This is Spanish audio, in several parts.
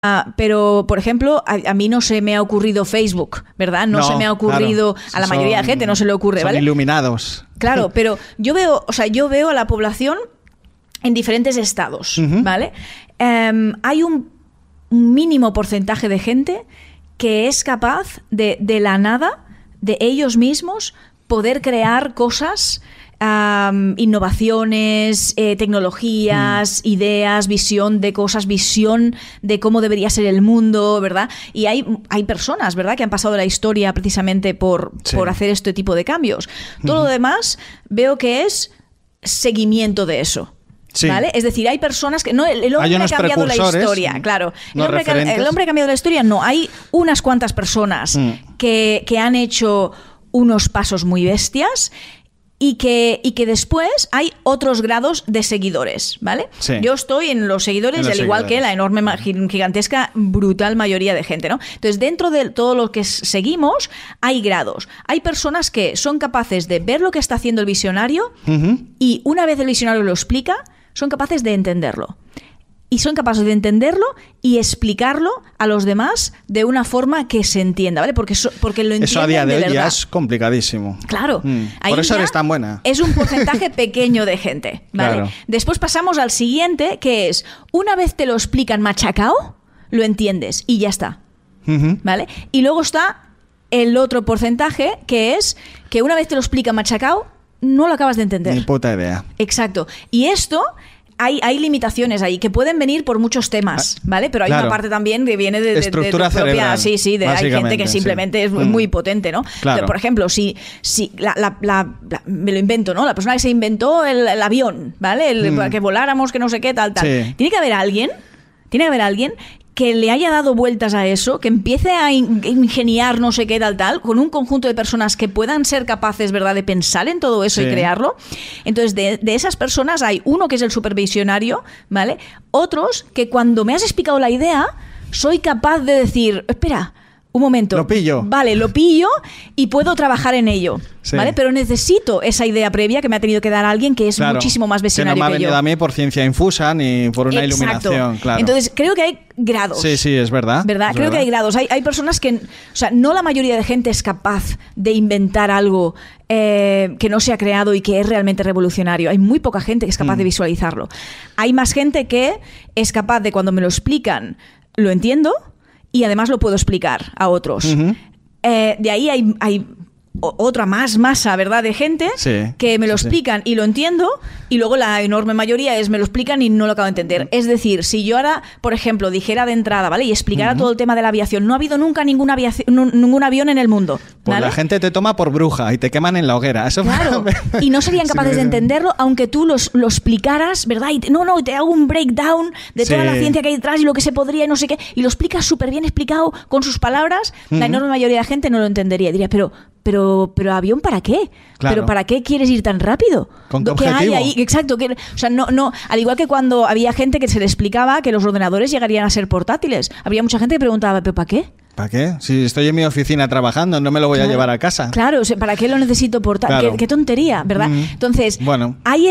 Pero, por ejemplo, a mí no se me ha ocurrido Facebook, ¿verdad? No se me ha ocurrido, claro, a la mayoría de gente no se le ocurre, ¿vale? Son iluminados. Claro, pero yo veo a la población en diferentes estados, ¿vale? Hay un mínimo porcentaje de gente que es capaz de la nada, de ellos mismos, poder crear cosas, innovaciones, tecnologías, ideas, visión de cosas, visión de cómo debería ser el mundo, ¿verdad? Y hay personas, ¿verdad?, que han pasado la historia precisamente por hacer este tipo de cambios. Todo lo demás veo que es seguimiento de eso. Sí. ¿Vale? Es decir, hay personas que... No, el hombre ha cambiado la historia, claro. El hombre ha cambiado la historia, no. Hay unas cuantas personas que han hecho unos pasos muy bestias y que después hay otros grados de seguidores, ¿vale? Sí. Yo estoy en los seguidores, al igual que la enorme, gigantesca, brutal mayoría de gente, ¿no? Entonces, dentro de todo lo que seguimos, hay grados. Hay personas que son capaces de ver lo que está haciendo el visionario y una vez el visionario lo explica, son capaces de entenderlo. Y son capaces de entenderlo y explicarlo a los demás de una forma que se entienda, ¿vale? Porque lo entienden. Eso a día de hoy verdad. ya es complicadísimo. Claro. Por eso eres tan buena. Es un porcentaje pequeño de gente, ¿vale? Claro. Después pasamos al siguiente, que es, una vez te lo explican machacao, lo entiendes y ya está. ¿Vale? Y luego está el otro porcentaje, que es que una vez te lo explican machacao, no lo acabas de entender. Ni puta idea. Exacto. Y esto... Hay limitaciones ahí que pueden venir por muchos temas, ¿vale? Pero hay una parte también que viene de estructura propia, cerebral. Sí, hay gente que simplemente es muy potente, ¿no? Claro. Por ejemplo, si me lo invento, ¿no? La persona que se inventó el avión, ¿vale? Para que voláramos, que no sé qué, tal. Sí. Tiene que haber alguien que le haya dado vueltas a eso, que empiece a ingeniar no sé qué, tal, con un conjunto de personas que puedan ser capaces, ¿verdad?, de pensar en todo eso y crearlo. Entonces, de esas personas hay uno que es el supervisionario, ¿vale? Otros que cuando me has explicado la idea, soy capaz de decir, espera, un momento. Lo pillo. Vale, lo pillo y puedo trabajar en ello. Sí. ¿Vale? Pero necesito esa idea previa que me ha tenido que dar alguien que es muchísimo más visionario que yo. Que no me ha venido a mí por ciencia infusa ni por una iluminación. Claro. Entonces, creo que hay grados. Sí, es verdad. Creo que hay grados. Hay personas que... O sea, no la mayoría de gente es capaz de inventar algo que no se ha creado y que es realmente revolucionario. Hay muy poca gente que es capaz de visualizarlo. Hay más gente que es capaz de, cuando me lo explican, lo entiendo y además lo puedo explicar a otros. De ahí hay otra masa, ¿verdad?, de gente que me lo explican y lo entiendo, y luego la enorme mayoría me lo explican y no lo acabo de entender. Es decir, si yo ahora, por ejemplo, dijera de entrada, ¿vale?, y explicara todo el tema de la aviación, no ha habido nunca ningún avión en el mundo, ¿vale? Pues la gente te toma por bruja y te queman en la hoguera. Eso claro, y no serían capaces de entenderlo aunque tú lo explicaras, ¿verdad? Y te hago un breakdown de toda la ciencia que hay detrás y lo que se podría y no sé qué, y lo explicas súper bien explicado con sus palabras. La enorme mayoría de la gente no lo entendería. Diría, pero avión, ¿para qué? Claro. ¿Pero para qué quieres ir tan rápido? ¿Con qué ¿Qué objetivo? hay ahí? Exacto. O sea, no, al igual que cuando había gente que se le explicaba que los ordenadores llegarían a ser portátiles. Había mucha gente que preguntaba, ¿pero para qué? ¿Para qué? Si estoy en mi oficina trabajando, no me lo voy a llevar a casa. Claro, o sea, ¿para qué lo necesito portátil? Claro. ¿Qué tontería, ¿verdad? Entonces, hay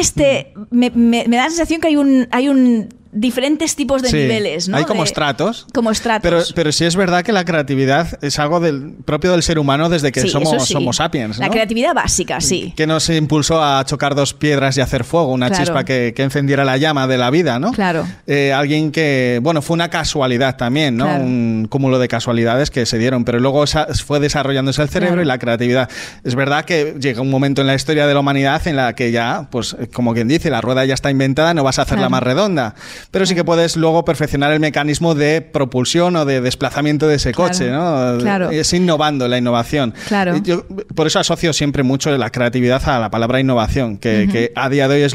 me da la sensación que hay un diferentes tipos de niveles, ¿no? Hay como estratos. Como estratos. Pero sí es verdad que la creatividad es algo propio del ser humano desde que somos sapiens, ¿no? La creatividad básica, sí. Que nos impulsó a chocar dos piedras y hacer fuego, una chispa que encendiera la llama de la vida, ¿no? Claro. Alguien que, fue una casualidad también, ¿no? Claro. Un cúmulo de casualidades que se dieron, pero luego fue desarrollándose el cerebro y la creatividad. Es verdad que llega un momento en la historia de la humanidad en la que ya, pues como quien dice, la rueda ya está inventada, no vas a hacerla más redonda. Pero sí que puedes luego perfeccionar el mecanismo de propulsión o de desplazamiento de ese coche, ¿no? Claro. Es innovando la innovación. Claro. Yo por eso asocio siempre mucho la creatividad a la palabra innovación, que a día de hoy es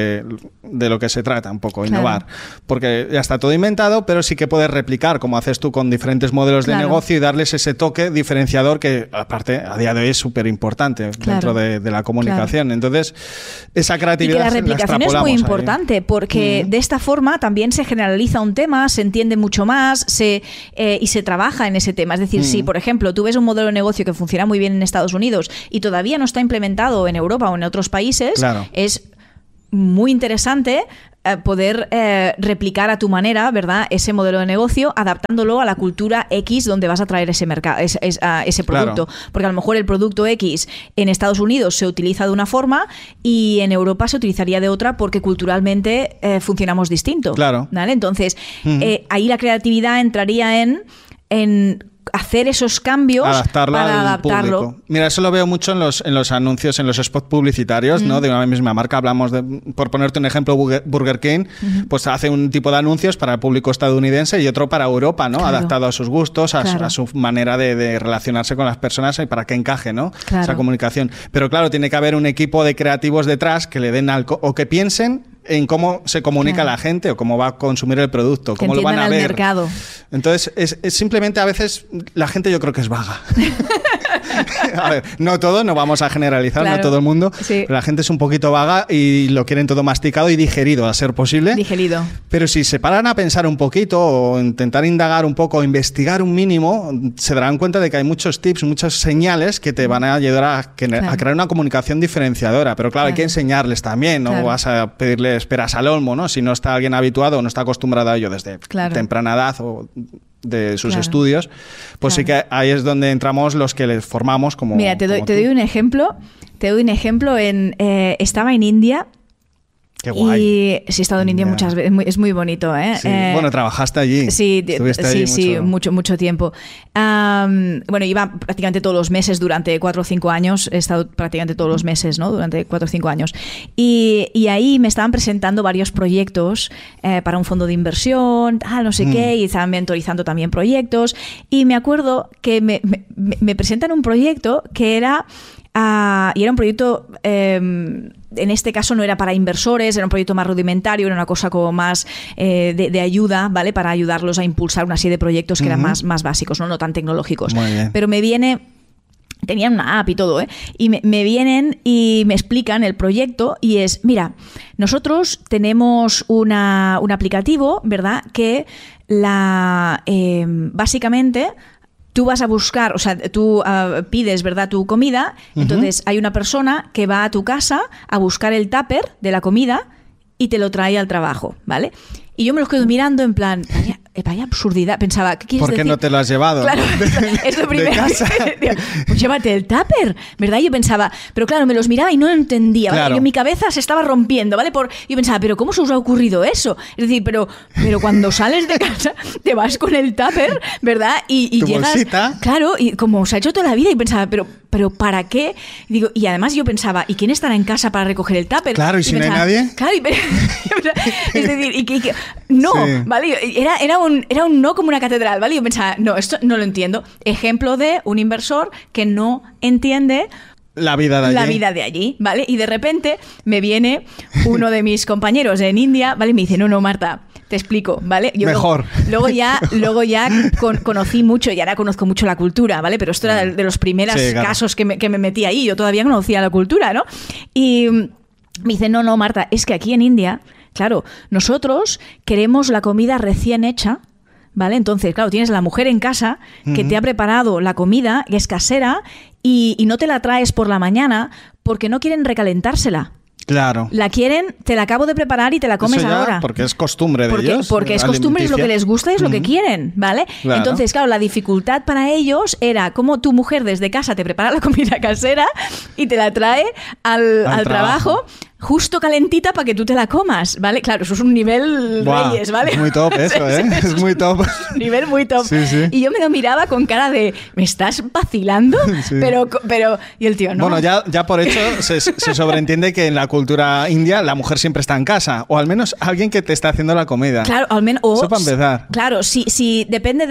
de lo que se trata un poco, innovar. Porque ya está todo inventado, pero sí que puedes replicar, como haces tú con diferentes modelos de negocio, y darles ese toque diferenciador que, aparte, a día de hoy es súper importante dentro de la comunicación. Entonces, esa creatividad y que la replicación es muy importante, porque de esta forma también se generaliza un tema, se entiende mucho más y se trabaja en ese tema. Es decir, si, por ejemplo, tú ves un modelo de negocio que funciona muy bien en Estados Unidos y todavía no está implementado en Europa o en otros países, es muy interesante poder replicar a tu manera, ¿verdad?, ese modelo de negocio, adaptándolo a la cultura X donde vas a traer ese mercado, ese producto. Claro. Porque a lo mejor el producto X en Estados Unidos se utiliza de una forma y en Europa se utilizaría de otra porque culturalmente funcionamos distinto. Claro. ¿Vale? Entonces, ahí la creatividad entraría en hacer esos cambios para adaptarlo. Público. Mira, eso lo veo mucho en los anuncios, en los spots publicitarios, ¿no? De una misma marca. Hablamos por ponerte un ejemplo, Burger King, pues hace un tipo de anuncios para el público estadounidense y otro para Europa, ¿no? Claro. Adaptado a sus gustos, a su manera de relacionarse con las personas y para que encaje, ¿no? Claro. Esa comunicación. Pero claro, tiene que haber un equipo de creativos detrás que le den o que piensen en cómo se comunica la gente o cómo va a consumir el producto, cómo lo van a ver. Mercado. Entonces, es simplemente a veces la gente yo creo que es vaga. A ver, no todo, no vamos a generalizar, no todo el mundo, pero la gente es un poquito vaga y lo quieren todo masticado y digerido, a ser posible. Digerido. Pero si se paran a pensar un poquito o intentar indagar un poco o investigar un mínimo, se darán cuenta de que hay muchos tips, muchas señales que te van a ayudar a crear una comunicación diferenciadora. Pero claro, hay que enseñarles también, no vas a pedirles peras al olmo, ¿no? Si no está alguien habituado o no está acostumbrado a ello desde temprana edad o de sus estudios, pues sí que ahí es donde entramos los que les formamos como... Mira, te doy un ejemplo. Estaba en India. Qué guay. Y sí, he estado en India muchas veces, es muy bonito, ¿eh? Sí. Bueno, trabajaste allí. Sí, mucho tiempo. Bueno, iba prácticamente todos los meses durante 4 o 5 años, he estado prácticamente todos los meses, ¿no? Durante 4 o 5 años. Y ahí me estaban presentando varios proyectos para un fondo de inversión, no sé qué, y estaban mentorizando también proyectos. Y me acuerdo que me presentan un proyecto que era... y era un proyecto, en este caso no era para inversores, era un proyecto más rudimentario, era una cosa como más de ayuda, ¿vale? Para ayudarlos a impulsar una serie de proyectos que eran más básicos, no tan tecnológicos. Pero me viene... Tenían una app y todo, ¿eh? Y me vienen y me explican el proyecto y es, mira, nosotros tenemos un aplicativo, ¿verdad? Que básicamente... Tú vas a buscar, o sea, tú pides, ¿verdad?, tu comida, entonces hay una persona que va a tu casa a buscar el tupper de la comida y te lo trae al trabajo, ¿vale? Y yo me los quedo mirando en plan, vaya absurdidad. Pensaba, ¿qué quieres decir? ¿Por qué no te lo has llevado? Claro, es lo primero. Pues llévate el tupper, ¿verdad? Yo pensaba, pero claro, me los miraba y no lo entendía, ¿vale? Yo, mi cabeza se estaba rompiendo, ¿vale? Yo pensaba, ¿pero cómo se os ha ocurrido eso? Es decir, pero cuando sales de casa te vas con el tupper, ¿verdad? Y llegas... Bolsita. Claro, y como se ha hecho toda la vida y pensaba, pero ¿para qué? Y además yo pensaba, ¿y quién estará en casa para recoger el tupper? Claro, ¿y si no hay nadie? Claro, es decir, no, ¿vale? Era un no como una catedral, ¿vale? Yo pensaba, no, esto no lo entiendo. Ejemplo de un inversor que no entiende la vida de allí, ¿vale? Y de repente me viene uno de mis compañeros en India, ¿vale? Y me dice, no, Marta, te explico, ¿vale? Yo mejor. Luego ya conocí mucho y ahora conozco mucho la cultura, ¿vale? Pero esto era de los primeros casos que me metí ahí. Yo todavía no conocía la cultura, ¿no? Y me dice, no, Marta, es que aquí en India, claro, nosotros queremos la comida recién hecha, ¿vale? Entonces, claro, tienes a la mujer en casa que te ha preparado la comida, que es casera, y no te la traes por la mañana porque no quieren recalentársela. Claro. La quieren, te la acabo de preparar y te la comes ahora. Porque es costumbre de ellos. Porque es costumbre, es lo que les gusta y es lo que quieren, ¿vale? Claro. Entonces, claro, la dificultad para ellos era cómo tu mujer desde casa te prepara la comida casera y te la trae al trabajo justo calentita para que tú te la comas, ¿vale? Claro, eso es un nivel Reyes, ¿vale? Es muy top eso, ¿eh? Es muy top. Es un nivel muy top. Sí. Y yo me lo miraba con cara de, ¿me estás vacilando? Sí. Pero y el tío, no. Bueno, ya por hecho se sobreentiende que en la cultura india la mujer siempre está en casa, o al menos alguien que te está haciendo la comida. Claro, al menos. Eso para empezar. Claro, si depende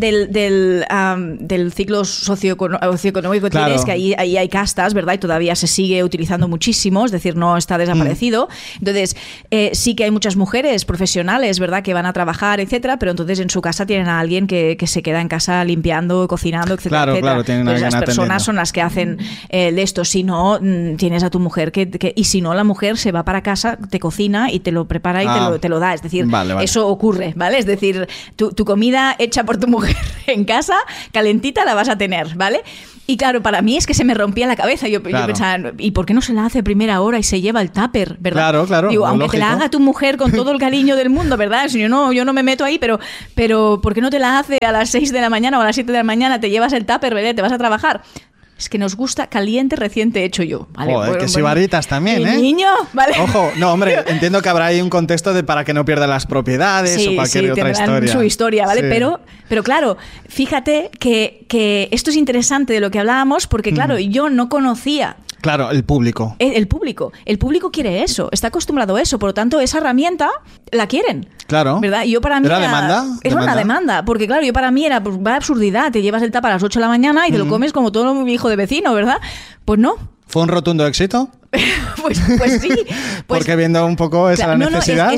del ciclo socioeconómico que tienes, que ahí hay castas, ¿verdad? Y todavía se sigue utilizando muchísimo, es decir, no está desaparecido. Entonces, sí que hay muchas mujeres profesionales, ¿verdad?, que van a trabajar, etcétera, pero entonces en su casa tienen a alguien que se queda en casa limpiando, cocinando, etcétera, Claro, tienen entonces las personas atendiendo. son las que hacen de esto. Si no, tienes a tu mujer y si no, la mujer se va para casa, te cocina y te lo prepara y te lo da. Es decir, vale. Eso ocurre, ¿vale? Es decir, tu comida hecha por tu mujer en casa, calentita, la vas a tener, ¿vale? Y claro, para mí es que se me rompía la cabeza. Yo pensaba, ¿y por qué no se la hace a primera hora y se lleva el al tupper, ¿verdad? Claro, digo, aunque lógico. te la haga tu mujer con todo el cariño del mundo, ¿verdad? Si yo no me meto ahí, pero ¿por qué no te la hace a las 6 de la mañana o a las 7 de la mañana? Te llevas el tupper, ¿verdad? Te vas a trabajar. Es que nos gusta caliente, reciente hecho yo. ¿Vale? Joder, que sibaritas también, ¿eh? Niño, ¿vale? Ojo, no, hombre, entiendo que habrá ahí un contexto para que no pierda las propiedades o cualquier otra historia. Su historia, ¿vale? Sí. Pero claro, fíjate que esto es interesante de lo que hablábamos, porque claro, yo no conocía. Claro, el público. El público quiere eso, está acostumbrado a eso, por lo tanto esa herramienta la quieren. Claro. ¿Verdad? Y yo para mí ¿Era demanda? Era una demanda, porque claro, yo para mí era pues, va absurdidad, te llevas el tupper a las 8 de la mañana y te lo comes como todo mi hijo de vecino, ¿verdad? Pues no. ¿Fue un rotundo éxito? pues sí. Porque viendo un poco esa necesidad.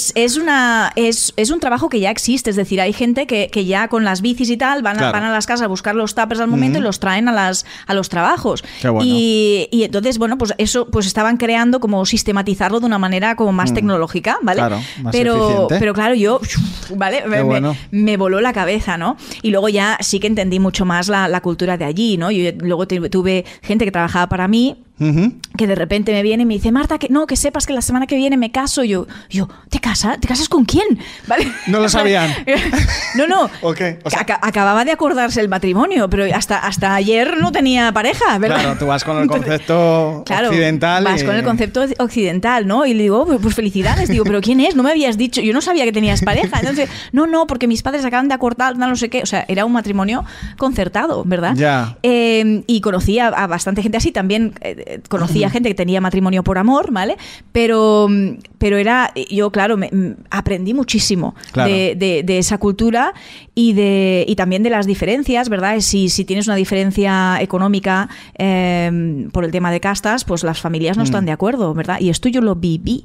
Es un trabajo que ya existe. Es decir, hay gente que ya con las bicis y tal van a las casas a buscar los tuppers al momento y los traen a los trabajos. Qué bueno. Y entonces, bueno, pues eso pues estaban creando como sistematizarlo de una manera como más tecnológica, ¿vale? Claro, más eficiente. Pero claro, yo, ¿vale? Me voló la cabeza, ¿no? Y luego ya sí que entendí mucho más la cultura de allí, ¿no? Yo luego tuve gente que trabajaba para mí, que de repente me viene y me dice, Marta, que sepas que la semana que viene me caso. Yo, ¿te casas? ¿Te casas con quién? ¿Vale? No lo sabían. No. Okay, o sea, acababa de acordarse el matrimonio, pero hasta ayer no tenía pareja, ¿verdad? Claro, tú vas con el concepto occidental. Vas con el concepto occidental, ¿no? Y le digo, pues felicidades. Digo, ¿pero quién es? No me habías dicho. Yo no sabía que tenías pareja. Entonces, no, porque mis padres acaban de acordar, no sé qué. O sea, era un matrimonio concertado, ¿verdad? Ya. Y conocí a bastante gente así. También conocía gente que tenía matrimonio por amor, ¿vale? Pero yo, claro, aprendí muchísimo de esa cultura y también de las diferencias, ¿verdad? Si tienes una diferencia económica por el tema de castas, pues las familias no están de acuerdo, ¿verdad? Y esto yo lo viví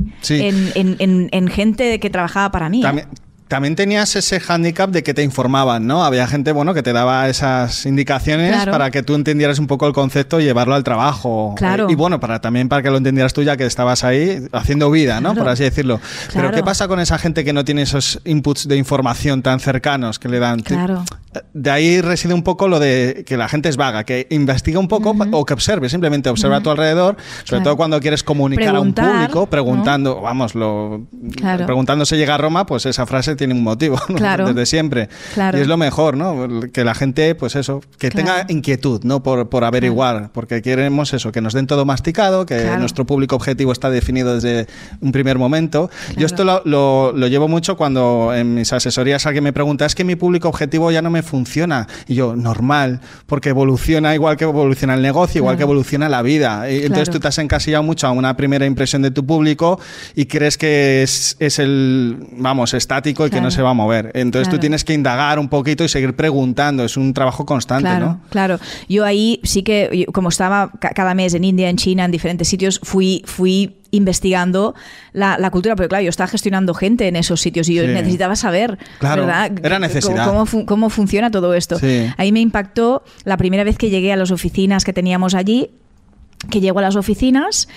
en gente que trabajaba para mí. También tenías ese hándicap de que te informaban, ¿no? Había gente, que te daba esas indicaciones para que tú entendieras un poco el concepto y llevarlo al trabajo. Claro. Y también para que lo entendieras tú, ya que estabas ahí haciendo vida, ¿no? Por así decirlo. Pero ¿qué pasa con esa gente que no tiene esos inputs de información tan cercanos que le dan? Claro. De ahí reside un poco lo de que la gente es vaga, que investiga un poco o que observe, simplemente observa a tu alrededor, sobre todo cuando quieres comunicar a un público, preguntando, preguntando se llega a Roma, pues esa frase tiene un motivo, ¿no? Desde siempre. Claro. Y es lo mejor, ¿no? Que la gente, pues eso, que tenga inquietud, ¿no? Por averiguar, porque queremos eso, que nos den todo masticado, que nuestro público objetivo está definido desde un primer momento. Yo esto lo llevo mucho cuando en mis asesorías alguien me pregunta, es que mi público objetivo ya no me funciona. Y yo, normal, porque evoluciona igual que evoluciona el negocio, igual que evoluciona la vida. Y entonces tú te has encasillado mucho a una primera impresión de tu público y crees que es estático y que no se va a mover. Entonces tú tienes que indagar un poquito y seguir preguntando. Es un trabajo constante, ¿no? Claro. Yo ahí sí que, como estaba cada mes en India, en China, en diferentes sitios, fui investigando la cultura, pero claro, yo estaba gestionando gente en esos sitios y yo necesitaba saber, ¿verdad? Era necesidad. Cómo funciona todo esto. Ahí me impactó la primera vez que llegué a las oficinas que teníamos allí, que llego a las oficinas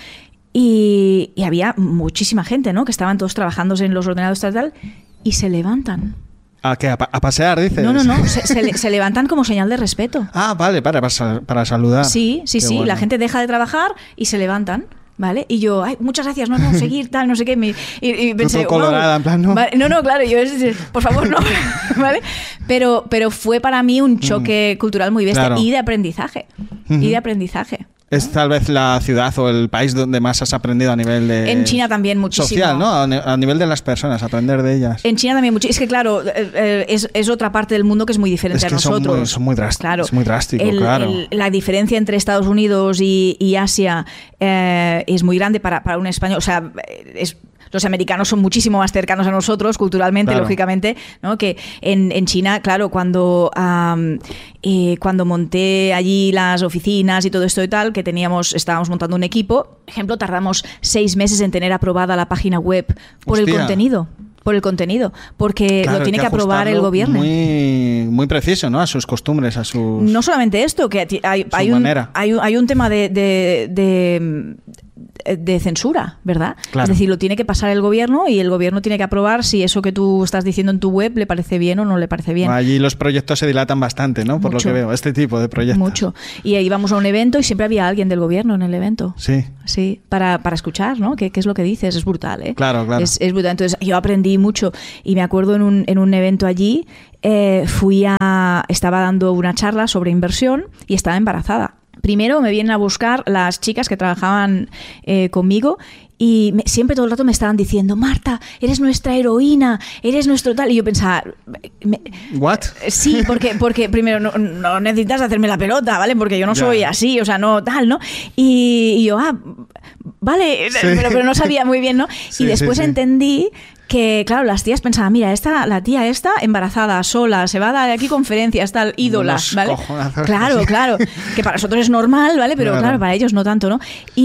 y había muchísima gente, ¿no? Que estaban todos trabajando en los ordenadores tal, y se levantan. ¿A qué? ¿A pasear, dices? No. Se levantan como señal de respeto. Ah, vale, para saludar. Sí. Bueno. La gente deja de trabajar y se levantan. ¿Vale? Y yo, muchas gracias, no, seguir, tal, no sé qué. Y pensé, colorada, en plan, ¿no? Vale, no, claro, yo, por favor, no. ¿Vale? Pero fue para mí un choque cultural muy bestia y de aprendizaje. ¿Es tal vez la ciudad o el país donde más has aprendido a nivel de... En China también muchísimo. Social, ¿no? A nivel de las personas, aprender de ellas. En China también mucho. Es que claro, es otra parte del mundo que es muy diferente a nosotros. Son muy drásticos. Claro. Es muy drástico, la diferencia entre Estados Unidos y Asia es muy grande para un español. O sea, los americanos son muchísimo más cercanos a nosotros culturalmente, lógicamente, ¿no? Que en China, claro, cuando monté allí las oficinas y todo esto y tal, que estábamos montando un equipo, por ejemplo, tardamos 6 meses en tener aprobada la página web por el contenido. Porque lo tiene que aprobar el gobierno. Muy preciso, ¿no? A sus costumbres, a sus... No solamente esto, que hay un tema de censura, ¿verdad? Claro. Es decir, lo tiene que pasar el gobierno y el gobierno tiene que aprobar si eso que tú estás diciendo en tu web le parece bien o no le parece bien. Allí los proyectos se dilatan bastante, ¿no? Por Mucho. lo que veo, este tipo de proyectos. Mucho. Y íbamos a un evento y siempre había alguien del gobierno en el evento. Sí. Sí, para escuchar, ¿no? ¿Qué es lo que dices? Es brutal, ¿eh? Claro, claro. Es brutal. Entonces, yo aprendí mucho y me acuerdo en un evento allí, estaba dando una charla sobre inversión y estaba embarazada. Primero me vienen a buscar las chicas que trabajaban conmigo y siempre todo el rato me estaban diciendo: Marta, eres nuestra heroína, eres nuestro tal. Y yo pensaba... ¿What? Sí, porque primero no necesitas hacerme la pelota, ¿vale? Porque yo no soy así, o sea, no tal, ¿no? Y yo, vale, sí. pero no sabía muy bien, ¿no? Sí, y después entendí que, claro, las tías pensaban: mira, la tía esta embarazada, sola, se va a dar aquí conferencias, tal, ídola, ¿vale? Claro, que para nosotros es normal, ¿vale? Pero claro, para ellos no tanto, ¿no?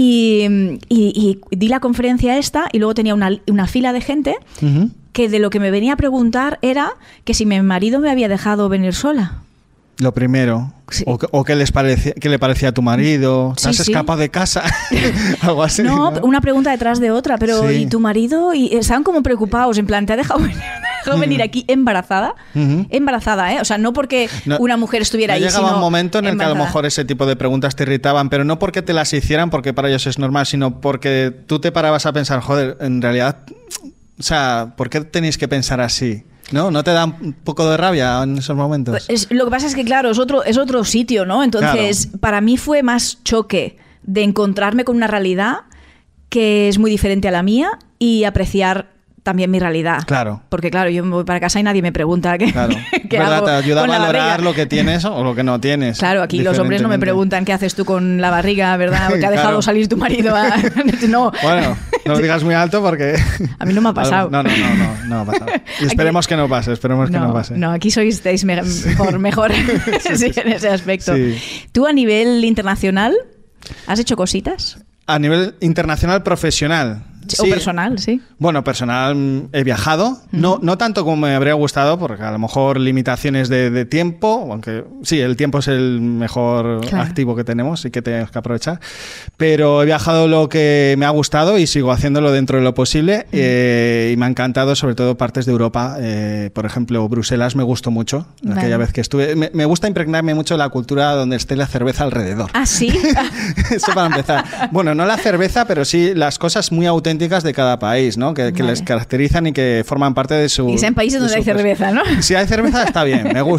Y di la conferencia esta y luego tenía una fila de gente que de lo que me venía a preguntar era que si mi marido me había dejado venir sola. Lo primero. Sí. O qué le parecía a tu marido. ¿Te has escapado de casa? Algo así. No, una pregunta detrás de otra. Pero ¿y tu marido? Y estaban como preocupados. En plan, ¿te ha dejado venir aquí embarazada? Embarazada, ¿eh? O sea, no porque una mujer estuviera ahí, llegaba un momento en el embarazada. que a lo mejor ese tipo de preguntas te irritaban, pero no porque te las hicieran, porque para ellos es normal, sino porque tú te parabas a pensar: joder, en realidad, o sea, ¿por qué tenéis que pensar así? ¿No te da un poco de rabia en esos momentos? Lo que pasa es que, claro, es otro sitio, ¿no? Entonces, para mí fue más choque de encontrarme con una realidad que es muy diferente a la mía y apreciar también mi realidad. Claro. Porque, claro, yo me voy para casa y nadie me pregunta qué hago. Te ayuda a valorar barriga. Lo que tienes o lo que no tienes. Claro, aquí los hombres no me preguntan qué haces tú con la barriga, ¿verdad? ¿Te ha dejado salir tu marido? No. Bueno, no lo digas muy alto porque... A mí no me ha pasado. No ha pasado. Y esperemos que no pase, que no pase. No, aquí estáis mejor sí, en ese aspecto. Sí. ¿Tú a nivel internacional has hecho cositas? A nivel internacional profesional. O personal, sí. Bueno, personal he viajado, no tanto como me habría gustado, porque a lo mejor limitaciones de tiempo, aunque sí, el tiempo es el mejor activo que tenemos y que tenemos que aprovechar, pero he viajado lo que me ha gustado y sigo haciéndolo dentro de lo posible y me ha encantado, sobre todo partes de Europa, por ejemplo, Bruselas me gustó mucho, aquella vez que estuve. Me gusta impregnarme mucho de la cultura donde esté la cerveza alrededor. ¿Ah, sí? Eso para empezar. Bueno, no la cerveza, pero sí las cosas muy auténticas de cada país, ¿no? Que les caracterizan y que forman parte de su... Y sean países donde hay cerveza, ¿no? Si hay cerveza está bien, me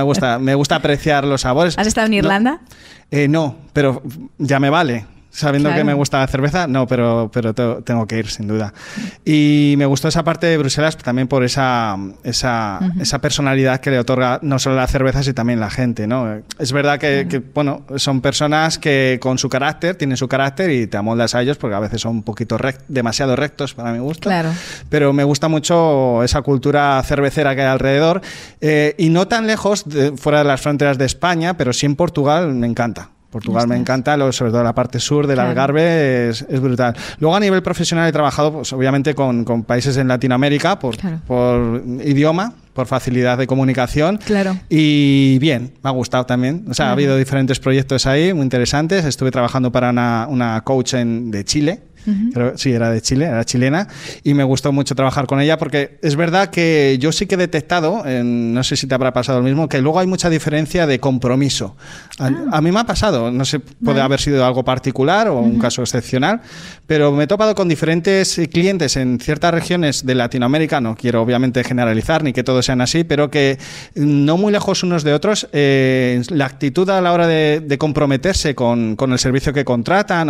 gusta apreciar los sabores. ¿Has estado en Irlanda? No, pero ya me vale. Sabiendo que me gusta la cerveza, no, pero tengo que ir, sin duda. Y me gustó esa parte de Bruselas también por esa personalidad que le otorga no solo la cerveza, sino también la gente, ¿no? Es verdad que bueno, son personas que con su carácter, tienen su carácter y te amoldas a ellos porque a veces son un poquito demasiado rectos para mi gusto. Claro. Pero me gusta mucho esa cultura cervecera que hay alrededor. Y no tan lejos, fuera de las fronteras de España, pero sí en Portugal me encanta. Portugal me encanta, sobre todo la parte sur del Algarve es brutal. Luego a nivel profesional he trabajado pues, obviamente con países en Latinoamérica por idioma, por facilidad de comunicación. Claro. Y bien, me ha gustado también. O sea, ha habido diferentes proyectos ahí muy interesantes. Estuve trabajando para una coach de Chile. Pero sí, era de Chile, era chilena, y me gustó mucho trabajar con ella porque es verdad que yo sí que he detectado, no sé si te habrá pasado lo mismo, que luego hay mucha diferencia de compromiso. A mí me ha pasado, no sé, puede haber sido algo particular o un caso excepcional, pero me he topado con diferentes clientes en ciertas regiones de Latinoamérica, no quiero obviamente generalizar ni que todos sean así, pero que no muy lejos unos de otros, la actitud a la hora de comprometerse con el servicio que contratan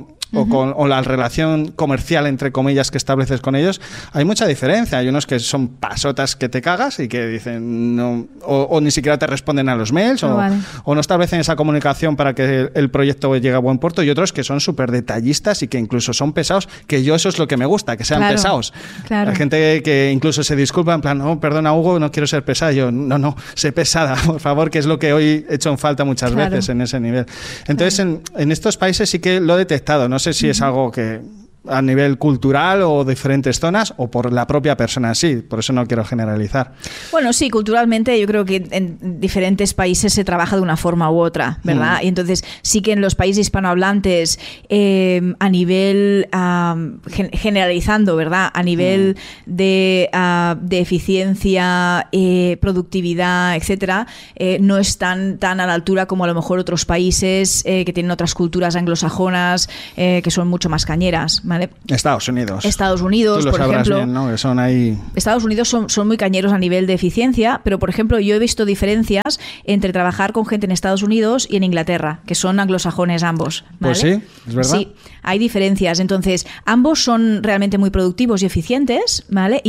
o la relación comercial, entre comillas, que estableces con ellos, hay mucha diferencia. Hay unos que son pasotas que te cagas y que dicen no, o ni siquiera te responden a los mails o no establecen esa comunicación para que el proyecto llegue a buen puerto, y otros que son súper detallistas y que incluso son pesados, que yo eso es lo que me gusta, que sean pesados. Hay gente que incluso se disculpa en plan, no, perdona Hugo, no quiero ser pesada. Yo, no, sé pesada, por favor, que es lo que hoy he hecho en falta muchas veces en ese nivel. Entonces, en estos países sí que lo he detectado, no sé si es algo que a nivel cultural o diferentes zonas o por la propia persona en sí. Por eso no quiero generalizar. Bueno, sí, culturalmente yo creo que en diferentes países se trabaja de una forma u otra, ¿verdad? Y entonces sí que en los países hispanohablantes a nivel, generalizando, ¿verdad? A nivel de eficiencia, productividad, etcétera, no están tan a la altura como a lo mejor otros países que tienen otras culturas anglosajonas que son mucho más cañeras, ¿vale? Estados Unidos, por ejemplo, bien, ¿no? Que son ahí... Estados Unidos son muy cañeros a nivel de eficiencia, pero por ejemplo yo he visto diferencias entre trabajar con gente en Estados Unidos y en Inglaterra, que son anglosajones ambos, ¿vale? Pues sí, es verdad. Sí, hay diferencias. Entonces, ambos son realmente muy productivos y eficientes, ¿vale?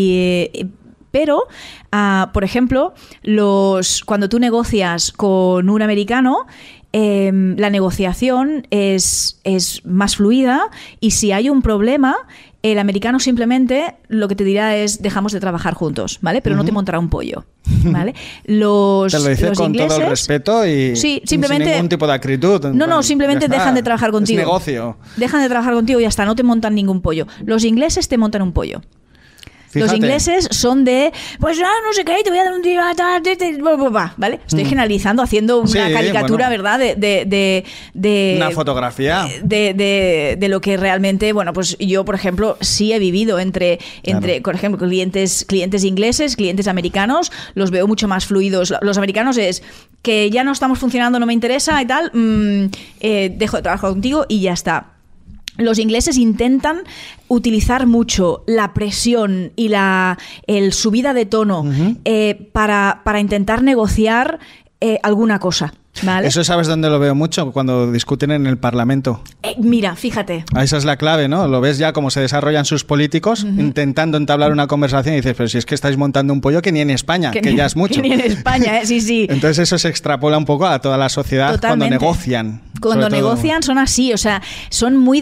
Pero, por ejemplo, cuando tú negocias con un americano, la negociación es más fluida y si hay un problema, el americano simplemente lo que te dirá es dejamos de trabajar juntos, ¿vale? Pero no te montará un pollo, ¿vale? Te lo dice los con ingleses, todo el respeto y sí, simplemente, sin ningún tipo de acritud. No, simplemente dejan de trabajar contigo. Es negocio. Dejan de trabajar contigo y ya está, no te montan ningún pollo. Los ingleses te montan un pollo. Fíjate. Los ingleses son de, pues no sé qué, te voy a dar un tiro, ¿vale? Estoy generalizando, haciendo una caricatura, bueno, ¿verdad? De una fotografía. De lo que realmente, bueno, pues yo, por ejemplo, sí he vivido entre por ejemplo, clientes ingleses, clientes americanos, los veo mucho más fluidos. Los americanos es que ya no estamos funcionando, no me interesa y tal, dejo de trabajar contigo y ya está. Los ingleses intentan utilizar mucho la presión y el subida de tono para intentar negociar alguna cosa. ¿Vale? Eso sabes dónde lo veo mucho, cuando discuten en el Parlamento. Mira, fíjate. Esa es la clave, ¿no? Lo ves ya cómo se desarrollan sus políticos intentando entablar una conversación y dices, pero si es que estáis montando un pollo que ni en España, que ya es mucho. Que ni en España, sí. Entonces eso se extrapola un poco a toda la sociedad. Totalmente. Cuando negocian. Cuando negocian son así, o sea, son muy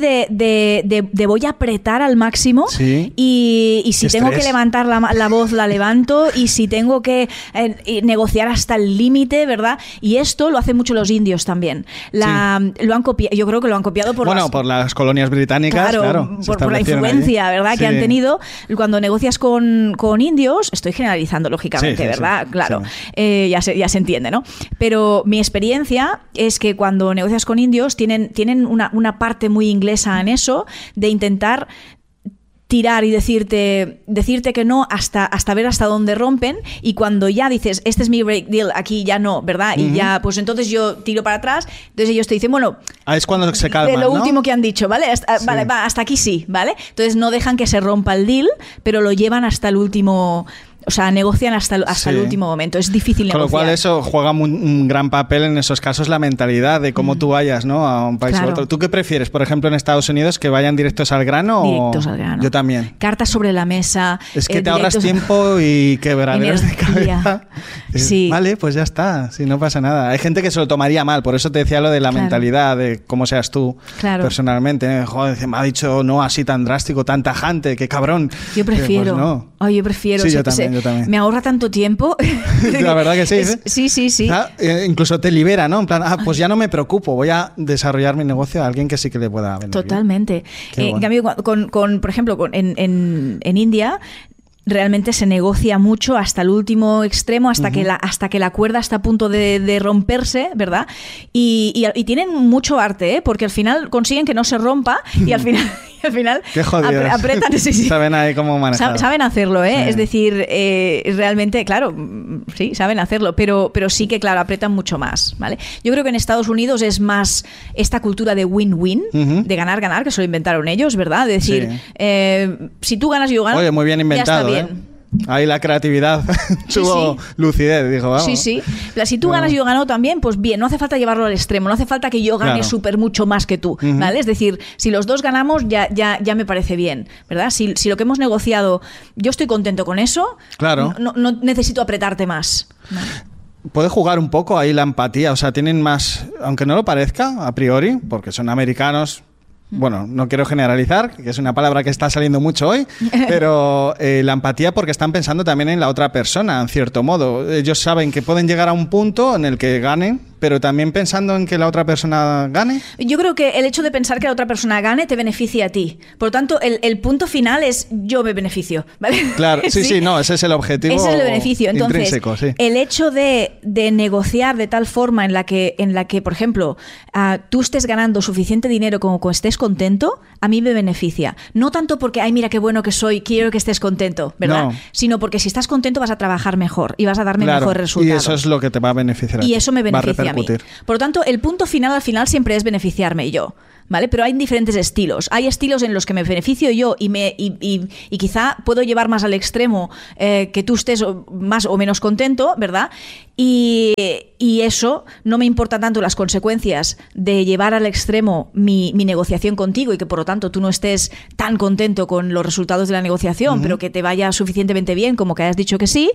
de voy a apretar al máximo, sí. y si tengo que levantar la voz, la levanto, y si tengo que negociar hasta el límite, ¿verdad? Y esto lo hacen mucho los indios también. Lo han copiado, yo creo que lo han copiado por las colonias británicas, claro, por la influencia, allí, ¿verdad? Sí. Que han tenido. Cuando negocias con indios, estoy generalizando lógicamente, ¿verdad? Sí. Claro, sí. Ya se entiende, ¿no? Pero mi experiencia es que cuando negocias con indios tienen una parte muy inglesa en eso, de intentar tirar y decirte que no hasta ver hasta dónde rompen, y cuando ya dices, este es mi break deal, aquí ya no, ¿verdad? Y ya, pues entonces yo tiro para atrás, entonces ellos te dicen, bueno, es cuando se calman, de lo ¿no? último que han dicho, ¿vale? Vale, va, hasta aquí sí, ¿vale? Entonces no dejan que se rompa el deal, pero lo llevan hasta el último... O sea, negocian hasta el último momento. Es difícil negociar. Con lo cual eso juega un gran papel en esos casos, la mentalidad de cómo tú vayas, ¿no? A un país u otro. ¿Tú qué prefieres, por ejemplo, en Estados Unidos, que vayan directos al grano? Directos al grano. Yo también. Cartas sobre la mesa. Es que te ahorras tiempo y quebraderos de cabeza. Sí. Vale, pues ya está. Si no pasa nada. Hay gente que se lo tomaría mal. Por eso te decía lo de la mentalidad, de cómo seas tú personalmente. Joder, me ha dicho no así tan drástico, tan tajante, qué cabrón. Yo prefiero. Pues no. Oh, yo prefiero. Sí, yo también. Me ahorra tanto tiempo. La verdad que sí. Sí. Incluso te libera, ¿no? En plan, pues ya no me preocupo, voy a desarrollar mi negocio a alguien que sí que le pueda venir. Totalmente. Bueno. En cambio, por ejemplo, en India, realmente se negocia mucho hasta el último extremo, hasta que la cuerda está a punto de romperse, ¿verdad? Y tienen mucho arte, ¿eh? Porque al final consiguen que no se rompa y al final qué jodidos. apretan. Sí. Saben ahí cómo manejar. Saben hacerlo, ¿eh? Sí. Es decir, realmente, claro, sí, saben hacerlo, pero sí que, claro, apretan mucho más, ¿vale? Yo creo que en Estados Unidos es más esta cultura de win-win, de ganar, que se lo inventaron ellos, ¿verdad? De decir, si tú ganas y yo gano, oye, muy bien inventado, ya está bien. Ahí la creatividad tuvo lucidez, dijo, vamos. Sí. Pero si tú ganas y yo gano también, pues bien, no hace falta llevarlo al extremo, no hace falta que yo gane súper mucho más que tú, ¿vale? Es decir, si los dos ganamos, ya me parece bien, ¿verdad? Si lo que hemos negociado, yo estoy contento con eso, no necesito apretarte más, ¿vale? Puede jugar un poco ahí la empatía, o sea, tienen más, aunque no lo parezca a priori, porque son americanos. Bueno, no quiero generalizar, que es una palabra que está saliendo mucho hoy, pero la empatía, porque están pensando también en la otra persona, en cierto modo. Ellos saben que pueden llegar a un punto en el que ganen, pero también pensando en que la otra persona gane. Yo creo que el hecho de pensar que la otra persona gane te beneficia a ti. Por lo tanto, el punto final es yo me beneficio, ¿vale? Claro, sí, no, ese es el objetivo. Ese es el beneficio. Entonces, intrínseco, sí. El hecho de negociar de tal forma en la que por ejemplo, tú estés ganando suficiente dinero como que estés contento, a mí me beneficia. No tanto porque, ay, mira qué bueno que soy, quiero que estés contento, ¿verdad? No. Sino porque si estás contento vas a trabajar mejor y vas a darme mejores resultados. Y eso es lo que te va a beneficiar a ti. Y eso me beneficia a mí. Por lo tanto, el punto final al final siempre es beneficiarme yo. ¿Vale? Pero hay diferentes estilos. Hay estilos en los que me beneficio yo y quizá puedo llevar más al extremo que tú estés más o menos contento, ¿verdad? Y eso no me importa tanto las consecuencias de llevar al extremo mi negociación contigo y que por lo tanto tú no estés tan contento con los resultados de la negociación, pero que te vaya suficientemente bien como que hayas dicho que sí.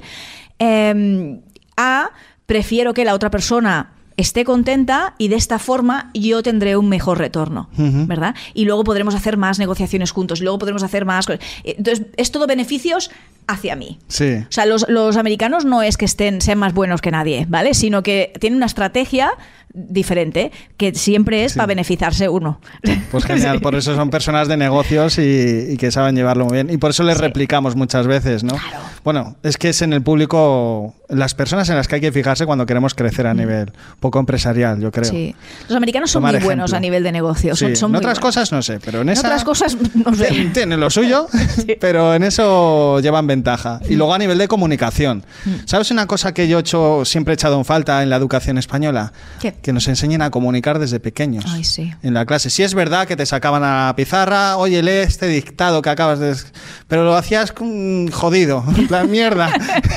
Prefiero que la otra persona esté contenta y de esta forma yo tendré un mejor retorno, ¿verdad? Y luego podremos hacer más negociaciones juntos, y luego podremos hacer más. Entonces, es todo beneficios hacia mí. Sí. O sea, los americanos no es que sean más buenos que nadie, ¿vale? Sino que tienen una estrategia diferente que siempre es para beneficiarse uno. Pues genial, por eso son personas de negocios y que saben llevarlo muy bien. Y por eso les replicamos muchas veces, ¿no? Claro. Bueno, es que es en el público, las personas en las que hay que fijarse cuando queremos crecer a nivel poco empresarial, yo creo. Sí. Los americanos son muy buenos a nivel de negocio. Sí. Son en otras cosas no sé, pero en otras cosas no sé. Tienen lo suyo, pero en eso llevan ventaja. Y luego a nivel de comunicación. ¿Sabes una cosa que yo siempre he echado en falta en la educación española? ¿Qué? Que nos enseñen a comunicar desde pequeños. Ay, sí. En la clase. Sí es verdad que te sacaban a la pizarra, oye, lee este dictado que acabas de... Pero lo hacías jodido, en plan mierda.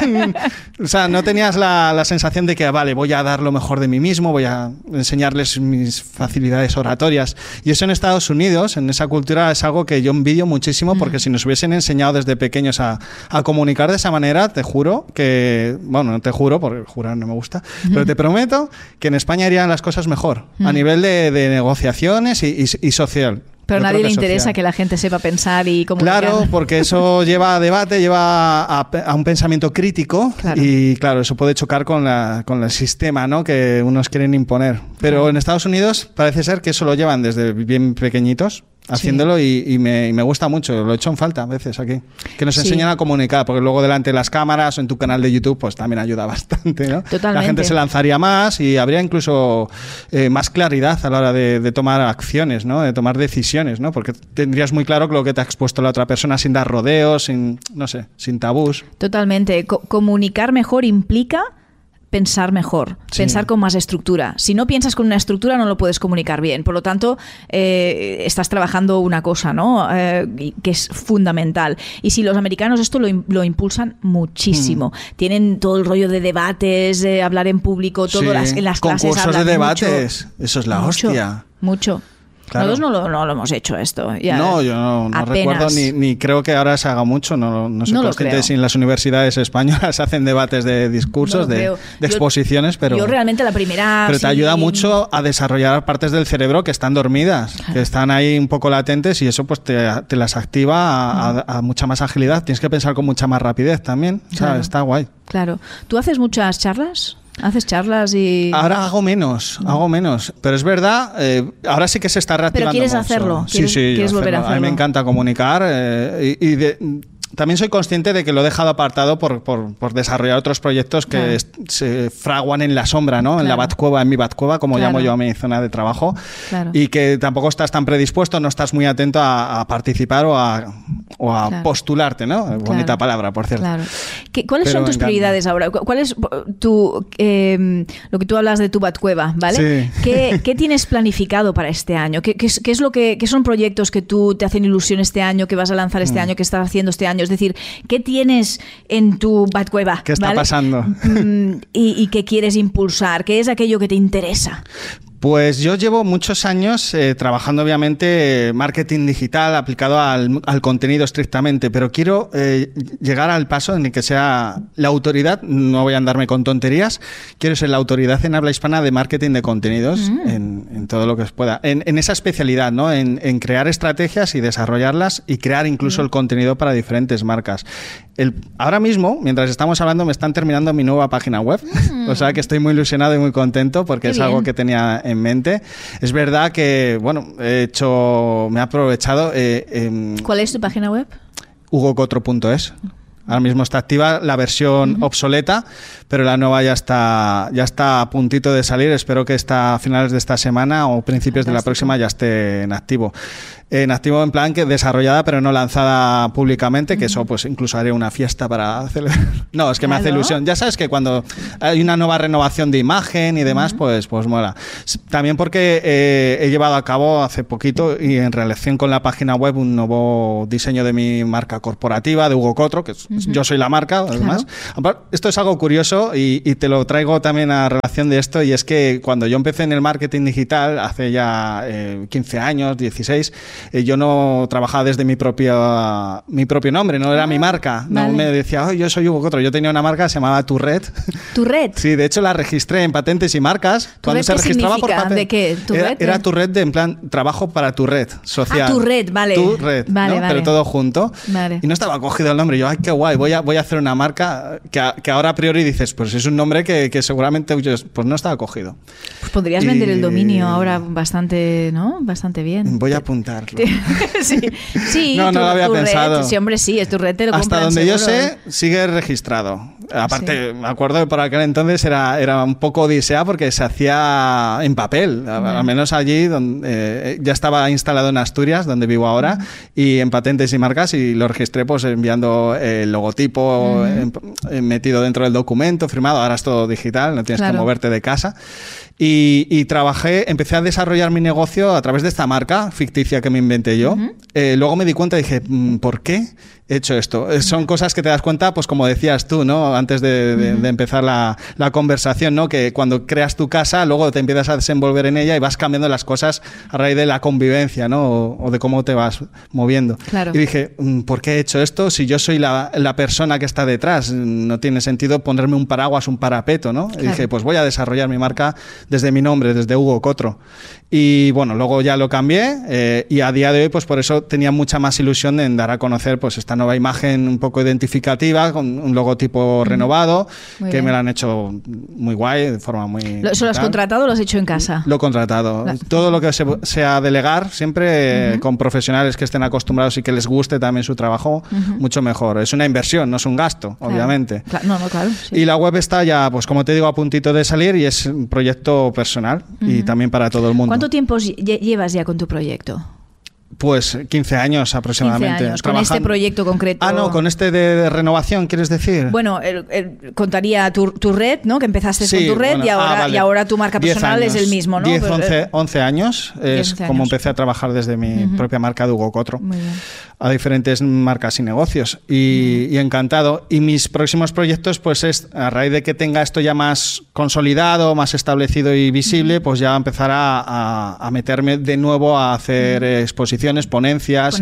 O sea, no tenías la sensación de que, vale, voy a dar lo mejor de mí mismo, voy a enseñarles mis facilidades oratorias. Y eso en Estados Unidos, en esa cultura, es algo que yo envidio muchísimo, porque si nos hubiesen enseñado desde pequeños a comunicar de esa manera, te juro que... Bueno, no te juro, porque jurar no me gusta, pero te prometo que en España irían las cosas mejor, a nivel de negociaciones y social. Pero a nadie le interesa que la gente sepa pensar y comunicar. Claro, porque eso lleva a debate, lleva a un pensamiento crítico, claro. Y claro, eso puede chocar con el sistema, ¿no?, que unos quieren imponer. Pero en Estados Unidos parece ser que eso lo llevan desde bien pequeñitos, haciéndolo, sí. y me gusta mucho, lo he hecho en falta a veces aquí, que nos enseñan a comunicar, porque luego delante de las cámaras o en tu canal de YouTube pues también ayuda bastante, ¿no? Totalmente. La gente se lanzaría más y habría incluso más claridad a la hora de tomar acciones, ¿no?, de tomar decisiones, ¿no?, porque tendrías muy claro lo que te ha expuesto la otra persona sin dar rodeos, sin tabús. Totalmente. Comunicar mejor implica pensar mejor, pensar con más estructura. Si no piensas con una estructura no lo puedes comunicar bien. Por lo tanto, estás trabajando una cosa, ¿no?, que es fundamental. Y si los americanos esto lo impulsan muchísimo. Tienen todo el rollo de debates, de hablar en público, todo en las clases concursos de debates. Mucho, eso es la hostia. Mucho. Claro. Nosotros no lo hemos hecho esto. Ya, no, yo no recuerdo ni creo que ahora se haga mucho. No soy consciente si en las universidades españolas hacen debates de discursos, de exposiciones, pero yo realmente la primera... Pero te ayuda mucho a desarrollar partes del cerebro que están dormidas, que están ahí un poco latentes, y eso pues te las activa a mucha más agilidad. Tienes que pensar con mucha más rapidez también. O sea, está guay. Claro. ¿Tú haces muchas charlas? ¿Haces charlas y...? Ahora hago menos, pero es verdad, ahora sí que se está reactivando. ¿Pero quieres mucho. hacerlo? ¿Quieres volver a hacerlo? A mí me encanta comunicar también soy consciente de que lo he dejado apartado por desarrollar otros proyectos que se fraguan en la sombra, ¿no? Claro. En la Batcueva, en mi Batcueva, como llamo yo a mi zona de trabajo, y que tampoco estás tan predispuesto, no estás muy atento a participar o a postularte, ¿no? Bonita palabra, por cierto. Claro. ¿Cuáles son tus prioridades ahora? ¿Cuál es lo que tú hablas de tu Batcueva, ¿vale? Sí. ¿Qué tienes planificado para este año? ¿Qué son proyectos que tú te hacen ilusión este año, que vas a lanzar este año, que estás haciendo este año? Es decir, ¿qué tienes en tu Batcueva? ¿Qué está pasando? Y qué quieres impulsar. ¿Qué es aquello que te interesa? Pues yo llevo muchos años trabajando, obviamente, marketing digital aplicado al contenido estrictamente, pero quiero llegar al paso en el que sea la autoridad, no voy a andarme con tonterías, quiero ser la autoridad en habla hispana de marketing de contenidos en todo lo que se pueda, en esa especialidad, ¿no? En crear estrategias y desarrollarlas y crear incluso el contenido para diferentes marcas. Ahora mismo, mientras estamos hablando, me están terminando mi nueva página web. O sea que estoy muy ilusionado y muy contento porque es algo que tenía en mente. Es verdad que, bueno, me he aprovechado. ¿Cuál es tu página web? hugocotro.es. Ahora mismo está activa la versión obsoleta, pero la nueva ya está a puntito de salir. Espero que a finales de esta semana o principios de la próxima ya esté en activo. En activo en plan que desarrollada pero no lanzada públicamente, que eso pues incluso haré una fiesta para celebrar. No, es que me hace ilusión. Ya sabes que cuando hay una nueva renovación de imagen y demás, pues mola. También porque he llevado a cabo hace poquito y en relación con la página web un nuevo diseño de mi marca corporativa, de Hugo Cotro, que yo soy la marca, además. Claro. Esto es algo curioso y te lo traigo también a relación de esto, y es que cuando yo empecé en el marketing digital, hace ya 15 años, 16, yo no trabajaba desde mi propio nombre, no era mi marca. No me decía, yo soy Hugo Cotro. Yo tenía una marca que se llamaba Turret. ¿Turret? Sí, de hecho la registré en patentes y marcas. Cuando se registraba por patentes. ¿De qué? ¿Turret? Era Turret en plan trabajo para tu red social. Turret, vale. Turret, vale, ¿no? vale. Pero todo junto. Vale. Y no estaba cogido el nombre. Yo, ay, qué guay, voy a hacer una marca que ahora a priori dices, pues es un nombre que seguramente pues no estaba cogido. Pues podrías vender el dominio ahora bastante, ¿no? Bastante bien. Voy a apuntarlo. Sí, no lo había pensado. Sí, hombre, sí, es tu red, te lo Hasta compran donde seguro. yo sé, sigue registrado. Aparte, me acuerdo que por aquel entonces era un poco odisea porque se hacía en papel. Al menos allí donde ya estaba instalado en Asturias, donde vivo ahora, y en patentes y marcas, y lo registré pues enviando el logotipo metido dentro del documento, firmado. Ahora es todo digital, no tienes que moverte de casa. Y empecé a desarrollar mi negocio a través de esta marca ficticia que me inventé yo. Luego me di cuenta y dije, ¿por qué he hecho esto? Son cosas que te das cuenta, pues como decías tú, ¿no? Antes de empezar la conversación, ¿no? Que cuando creas tu casa, luego te empiezas a desenvolver en ella y vas cambiando las cosas a raíz de la convivencia, ¿no? O de cómo te vas moviendo. Claro. Y dije, ¿por qué he hecho esto? Si yo soy la persona que está detrás, no tiene sentido ponerme un paraguas, un parapeto, ¿no? Claro. Y dije, pues voy a desarrollar mi marca desde mi nombre, desde Hugo Cotro. Y bueno, luego ya lo cambié y a día de hoy, pues por eso tenía mucha más ilusión en dar a conocer pues esta nueva imagen un poco identificativa, con un logotipo renovado, muy que bien. Me lo han hecho muy guay, de forma muy... ¿Eso lo has contratado o lo has hecho en casa? Lo he contratado. Todo lo que sea delegar, siempre con profesionales que estén acostumbrados y que les guste también su trabajo, mucho mejor. Es una inversión, no es llevas, obviamente. Claro. Sí. Y la web está ya, pues como te digo, a puntito de salir y es un proyecto personal y también para todo el mundo. ¿Cuánto tiempo llevas ya con tu proyecto? Pues 15 años aproximadamente. 15 años. ¿Con este proyecto concreto? No, con este de renovación, ¿quieres decir? Bueno, contaría tu red, ¿no? Que empezaste con tu red, y ahora tu marca personal es el mismo, ¿no? 11 años es como empecé a trabajar desde mi propia marca de Hugo Cotro. Muy bien. A diferentes marcas y negocios y encantado. Y mis próximos proyectos, pues es a raíz de que tenga esto ya más consolidado, más establecido y visible, pues ya empezar a meterme de nuevo a hacer exposiciones, ponencias.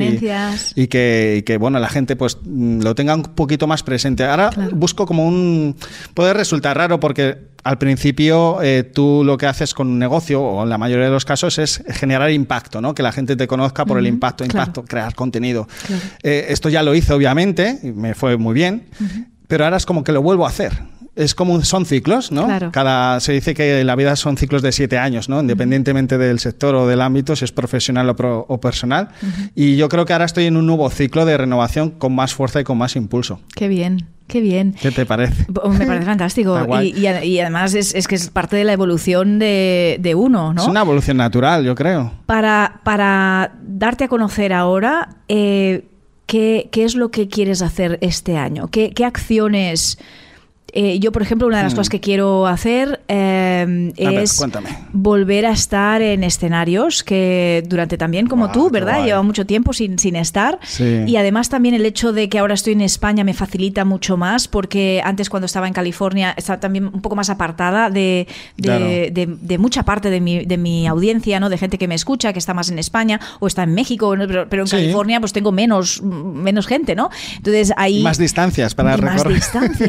Y que bueno, la gente pues lo tenga un poquito más presente. Ahora busco como puede resultar raro porque al principio tú lo que haces con un negocio, o en la mayoría de los casos, es generar impacto, ¿no? Que la gente te conozca por el impacto, crear contenido. Claro. Esto ya lo hice, obviamente, y me fue muy bien, pero ahora es como que lo vuelvo a hacer. Es como son ciclos, ¿no? Claro. Se dice que la vida son ciclos de 7 años, ¿no? Independientemente del sector o del ámbito, si es profesional o personal. Y yo creo que ahora estoy en un nuevo ciclo de renovación con más fuerza y con más impulso. Qué bien. Qué bien. ¿Qué te parece? Me parece fantástico. Y además es que es parte de la evolución de uno, ¿no? Es una evolución natural, yo creo. Para darte a conocer ahora, ¿qué es lo que quieres hacer este año? ¿Qué acciones... yo, por ejemplo, una de las cosas que quiero hacer es volver a estar en escenarios que durante también, como tú, ¿verdad? Llevo mucho tiempo sin estar. Sí. Y además también el hecho de que ahora estoy en España me facilita mucho más, porque antes cuando estaba en California estaba también un poco más apartada de mucha parte de mi audiencia, ¿no? De gente que me escucha, que está más en España o está en México, ¿no? pero en California pues tengo menos gente, ¿no? Entonces ahí... Más distancias para recorrer.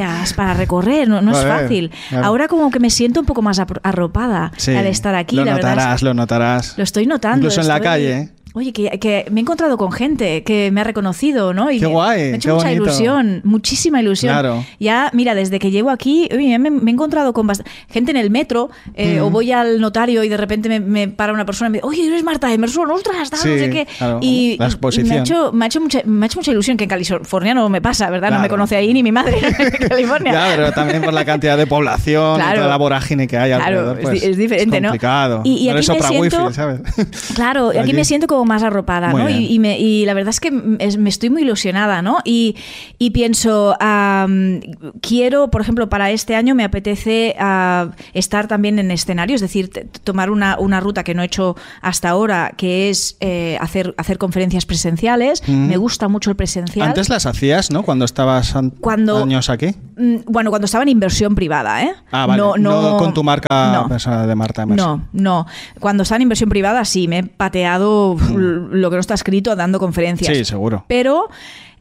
No es fácil. Claro. Ahora como que me siento un poco más arropada al estar aquí, lo notarás. Lo estoy notando. Incluso en la calle. oye, que me he encontrado con gente que me ha reconocido, ¿no? Y qué guay, me ha hecho mucha ilusión, muchísima ilusión. Claro. Ya, mira, desde que llego aquí, oye, me he encontrado con gente en el metro, o voy al notario y de repente me para una persona y me dice, oye, eres Marta Emerson, ostras, tal, sí, no sé qué. Claro, y la exposición. me ha hecho mucha ilusión, que en California no me pasa, ¿verdad? Claro. No me conoce ahí ni mi madre en California. Ya, pero también por la cantidad de población, claro, y toda la vorágine que hay alrededor, pues, es diferente, es complicado. ¿no? Y no aquí eres Oprah me siento, Winfrey, ¿sabes? Claro, aquí me siento como más arropada, muy ¿no? Y la verdad es que me estoy muy ilusionada, ¿no? Y pienso, quiero, por ejemplo, para este año me apetece estar también en escenario, es decir, tomar una ruta que no he hecho hasta ahora, que es hacer conferencias presenciales. Me gusta mucho el presencial. Antes las hacías, ¿no? Cuando estabas años aquí. Bueno, cuando estaba en inversión privada, ¿eh? Vale. No con tu marca de Marta Emerson. No. Cuando estaba en inversión privada, sí, me he pateado lo que no está escrito dando conferencias. Sí, seguro. Pero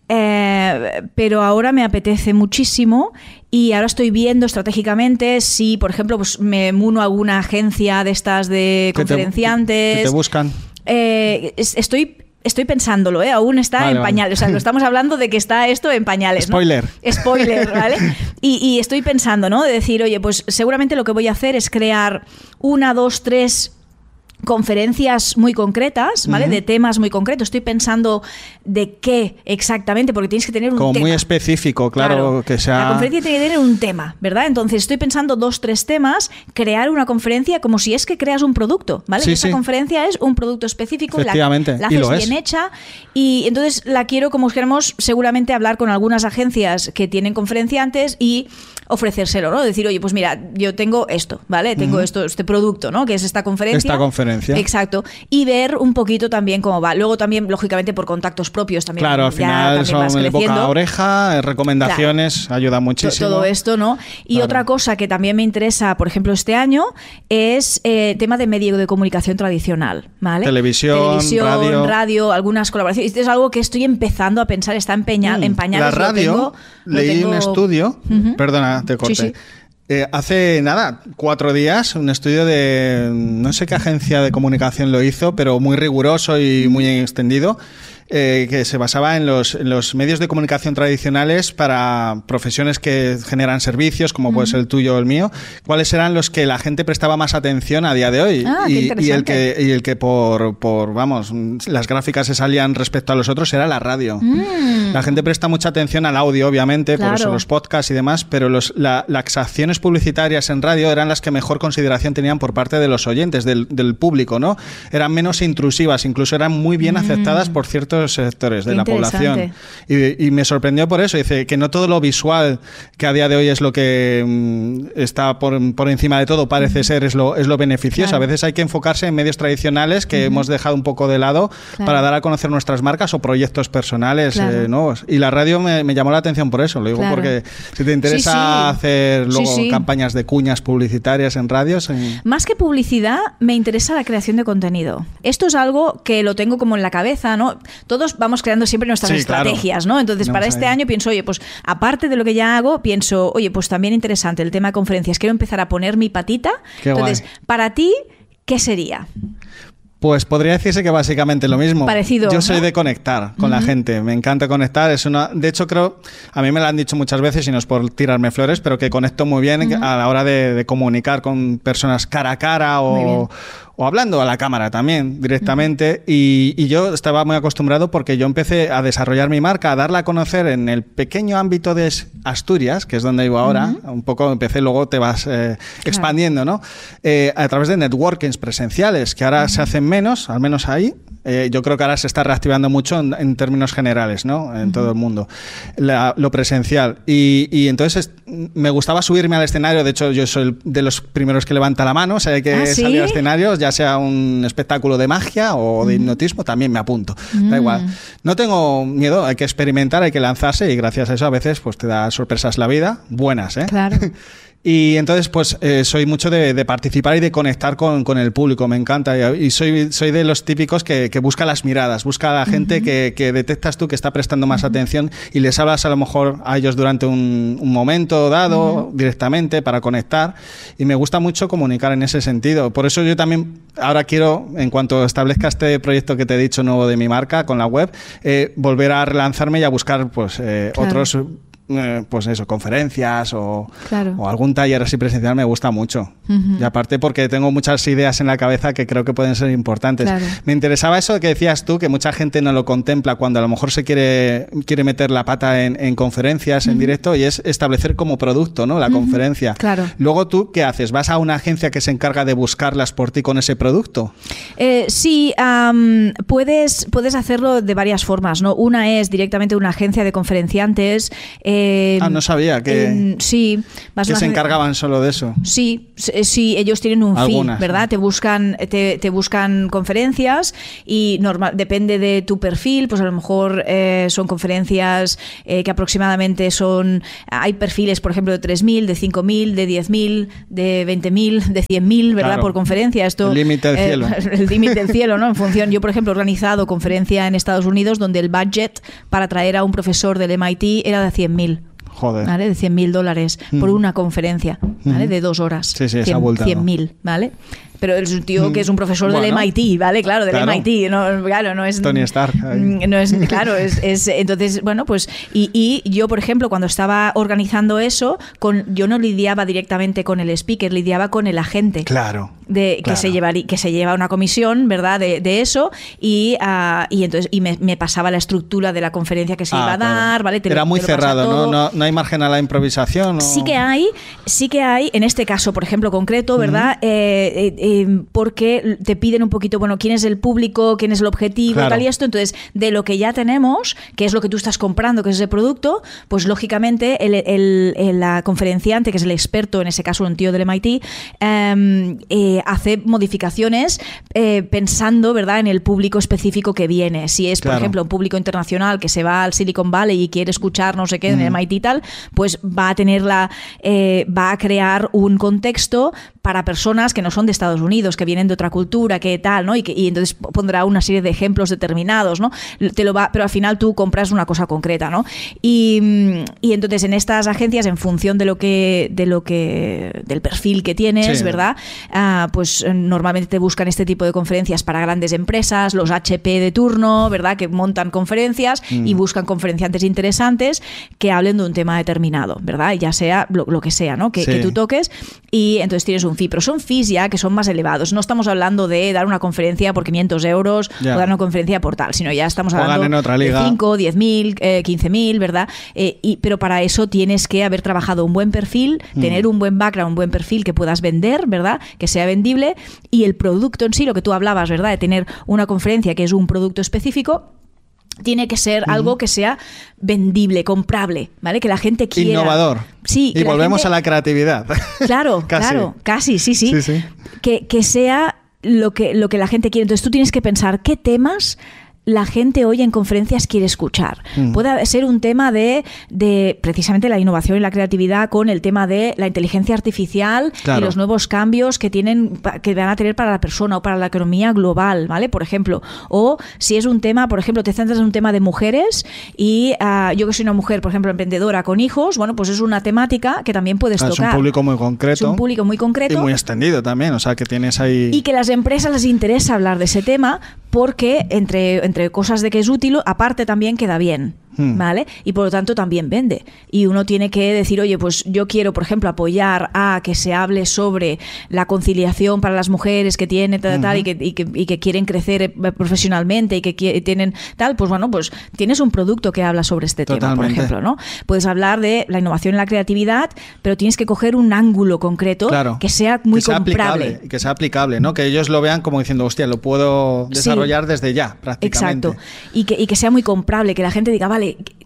ahora me apetece muchísimo y ahora estoy viendo estratégicamente si, por ejemplo, pues me uno a alguna agencia de estas de conferenciantes. ¿Que te buscan? Estoy pensándolo, aún está en pañales. O sea, lo estamos hablando de que está esto en pañales. Spoiler. ¿No? Spoiler, ¿vale? Y estoy pensando, ¿no? De decir, oye, pues seguramente lo que voy a hacer es crear 1, 2, 3 conferencias muy concretas, ¿vale? De temas muy concretos. Estoy pensando de qué exactamente, porque tienes que tener un tema. Como muy específico, claro, que sea... La conferencia tiene que tener un tema, ¿verdad? Entonces estoy pensando 2, 3 temas, crear una conferencia como si es que creas un producto, ¿vale? Sí, esta conferencia es un producto específico, la haces bien hecha y entonces la quiero, como queremos, seguramente hablar con algunas agencias que tienen conferenciantes y ofrecérselo, ¿no? Decir, oye, pues mira, yo tengo esto, ¿vale? Tengo este producto, ¿no? Que es esta conferencia. Exacto. Y ver un poquito también cómo va. Luego también, lógicamente, por contactos propios también. Claro, al final son boca a oreja, recomendaciones, ayuda muchísimo. Todo esto, ¿no? Y otra cosa que también me interesa, por ejemplo, este año, es tema de medio de comunicación tradicional, ¿vale? Televisión, radio, algunas colaboraciones. Esto es algo que estoy empezando a pensar, está en pañales. La radio, leí un estudio, perdona, te corté. Sí. Hace 4 días, un estudio de no sé qué agencia de comunicación lo hizo, pero muy riguroso y muy extendido, que se basaba en los medios de comunicación tradicionales para profesiones que generan servicios, como puede ser el tuyo o el mío, cuáles eran los que la gente prestaba más atención a día de hoy. Y el que por vamos, las gráficas se salían respecto a los otros era la radio. La gente presta mucha atención al audio, obviamente, por eso los podcasts y demás, pero las acciones publicitarias en radio eran las que mejor consideración tenían por parte de los oyentes, del público, ¿no? Eran menos intrusivas, incluso eran muy bien aceptadas por ciertos sectores de la población. Y me sorprendió por eso. Dice que no todo lo visual, que a día de hoy es lo que está por encima de todo, parece ser, es lo beneficioso. A veces hay que enfocarse en medios tradicionales que hemos dejado un poco de lado para dar a conocer nuestras marcas o proyectos personales nuevos. Y la radio me llamó la atención por eso. Lo digo porque si te interesa hacer luego campañas de cuñas publicitarias en radios... Más que publicidad, me interesa la creación de contenido. Esto es algo que lo tengo como en la cabeza, ¿no? Todos vamos creando siempre nuestras estrategias, ¿no? Entonces, para este año pienso, oye, pues aparte de lo que ya hago, pienso, oye, pues también interesante el tema de conferencias. Quiero empezar a poner mi patita. Entonces, para ti, ¿qué sería? Pues podría decirse que básicamente lo mismo. Parecido. Yo soy de conectar con la gente. Me encanta conectar. De hecho, creo, a mí me lo han dicho muchas veces y no es por tirarme flores, pero que conecto muy bien a la hora de comunicar con personas cara a cara o hablando a la cámara también directamente. Y yo estaba muy acostumbrado porque yo empecé a desarrollar mi marca, a darla a conocer en el pequeño ámbito de Asturias, que es donde vivo ahora. Un poco empecé, luego te vas expandiendo, ¿no? A través de networkings presenciales, que ahora se hacen menos, al menos ahí. Yo creo que ahora se está reactivando mucho en términos generales, ¿no? En todo el mundo. Lo presencial. Y entonces me gustaba subirme al escenario. De hecho, yo soy de los primeros que levanta la mano. O sea, hay que salir al escenario, ya sea un espectáculo de magia o de hipnotismo, también me apunto. Da igual. No tengo miedo, hay que experimentar, hay que lanzarse y gracias a eso a veces pues te da sorpresas la vida, buenas, ¿eh? Claro. Y entonces, pues soy mucho de participar y de conectar con el público, me encanta. Y soy de los típicos que busca las miradas, busca a la gente que detectas tú que está prestando más atención y les hablas a lo mejor a ellos durante un momento dado directamente para conectar. Y me gusta mucho comunicar en ese sentido. Por eso yo también ahora quiero, en cuanto establezca este proyecto que te he dicho nuevo de mi marca con la web, volver a relanzarme y a buscar pues otros... pues eso, conferencias o algún taller así presencial me gusta mucho. Y aparte porque tengo muchas ideas en la cabeza que creo que pueden ser importantes. Me interesaba eso que decías tú, que mucha gente no lo contempla cuando a lo mejor se quiere meter la pata en conferencias en directo, y es establecer como producto, ¿no? La conferencia. Luego tú, ¿qué haces? ¿Vas a una agencia que se encarga de buscarlas por ti con ese producto? Sí, puedes hacerlo de varias formas, ¿no? Una es directamente una agencia de conferenciantes. No sabía que, sí, que se encargaban solo de eso. Sí, ellos tienen un Algunas, fee, ¿verdad? ¿no? Te buscan conferencias y depende de tu perfil, pues a lo mejor son conferencias que aproximadamente hay perfiles, por ejemplo, de 3.000, de 5.000, de 10.000, de 20.000, de 100.000, ¿verdad? Claro. Por conferencia. Esto, el límite del cielo. El límite del cielo, ¿no? En función, yo, por ejemplo, he organizado conferencia en Estados Unidos donde el budget para traer a un profesor del MIT era de 100.000. Joder. ¿Vale? De $100.000 por una conferencia, ¿vale? De 2 horas. Sí, esa vuelta. 100.000, ¿vale? Pero es un tío que es un profesor del MIT, ¿vale? Claro, del MIT. No es Tony Stark. No es, claro, entonces, bueno, pues... Y yo, por ejemplo, cuando estaba organizando eso, yo no lidiaba directamente con el speaker, lidiaba con el agente. Claro. Que se lleva una comisión, ¿verdad? De eso, y entonces me pasaba la estructura de la conferencia que se iba a dar, ¿vale? Era muy cerrado, ¿no? No hay margen a la improvisación. Sí que hay, en este caso, por ejemplo, concreto, ¿verdad? Porque te piden un poquito, bueno, quién es el público, quién es el objetivo, tal y esto. Entonces, de lo que ya tenemos, que es lo que tú estás comprando, que es ese producto, pues lógicamente la conferenciante, que es el experto, en ese caso un tío del MIT, hace modificaciones pensando, ¿verdad?, en el público específico que viene. Si es, por ejemplo, un público internacional que se va al Silicon Valley y quiere escuchar no sé qué en el MIT y tal, pues va a crear un contexto para personas que no son de Estados Unidos, que vienen de otra cultura, que tal, ¿no? Y entonces pondrá una serie de ejemplos determinados, ¿no? Pero al final tú compras una cosa concreta, ¿no? Y entonces en estas agencias, en función del perfil que tienes, ¿verdad? Pues normalmente te buscan este tipo de conferencias para grandes empresas, los HP de turno, ¿verdad? Que montan conferencias y buscan conferenciantes interesantes que hablen de un tema determinado, ¿verdad? Ya sea lo que sea, ¿no? Que tú toques, y entonces tienes un fee, pero son fees ya que son más elevados. No estamos hablando de dar una conferencia por 500 euros o dar una conferencia por tal, sino ya estamos hablando de 5, 10.000, 15.000, ¿verdad? Pero para eso tienes que haber trabajado un buen perfil, tener un buen background, un buen perfil que puedas vender, ¿verdad? Que sea vendible, y el producto en sí, lo que tú hablabas, ¿verdad? De tener una conferencia que es un producto específico, tiene que ser algo que sea vendible, comprable, ¿vale? Que la gente quiera. Innovador. Sí. Y volvemos a la creatividad. Claro, casi, sí. Que sea lo que la gente quiere. Entonces tú tienes que pensar qué temas la gente hoy en conferencias quiere escuchar. Puede ser un tema de precisamente la innovación y la creatividad con el tema de la inteligencia artificial y los nuevos cambios que van a tener para la persona o para la economía global, ¿vale? Por ejemplo. O si es un tema, por ejemplo, te centras en un tema de mujeres y yo que soy una mujer, por ejemplo, emprendedora con hijos, bueno, pues es una temática que también puedes tocar. Es un público muy concreto. Es un público muy concreto. Y muy extendido también, o sea, que tienes ahí... Y que a las empresas les interesa hablar de ese tema porque entre cosas de que es útil, aparte también queda bien. ¿Vale? Y por lo tanto también vende. Y uno tiene que decir, oye, pues yo quiero, por ejemplo, apoyar a que se hable sobre la conciliación para las mujeres que tienen tal, y que quieren crecer profesionalmente y que tienen tal, pues bueno, pues tienes un producto que habla sobre este tema, por ejemplo, ¿no? Puedes hablar de la innovación y la creatividad, pero tienes que coger un ángulo concreto que sea muy comprable. Que sea aplicable, ¿no? Que ellos lo vean como diciendo, hostia, lo puedo desarrollar desde ya, prácticamente. Exacto. Y que sea muy comprable, que la gente diga, vale,